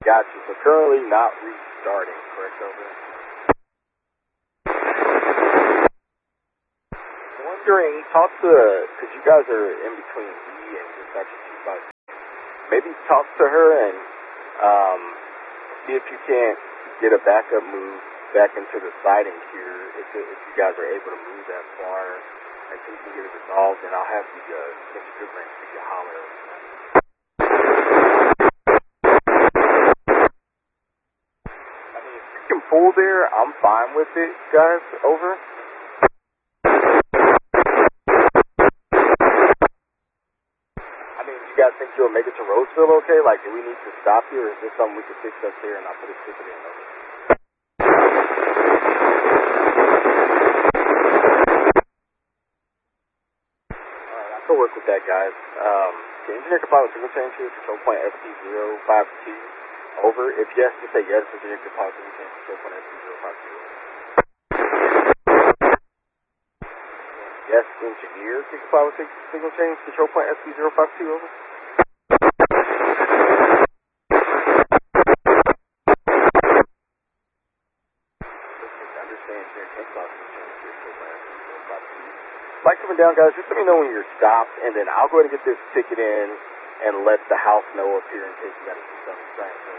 Gotcha. So currently not restarting, correct, over? Wondering, talk to, because you guys are in between E and dispatcher 25. Maybe talk to her and see if you can't get a backup move back into the siding here, if you guys are able to move that far, and see if you can get it resolved, and I'll have the Mr. Goodman give you a holler. I mean, if you can pull there, I'm fine with it, guys, over. I mean, you guys think you'll make it to Roseville okay? Like, do we need to stop here, or is this something we can fix up here and I'll put a ticket in over? Alright, I can work with that, guys. The engineer can follow single change here, control point SP052. Over. If yes, just say yes, engineer can follow single change, control point SP052. Yes, engineer can follow single change, control point SP052. Over. Light coming down, guys. Just let me know when you're stopped, and then I'll go ahead and get this ticket in and let the house know up here in case you got to do something.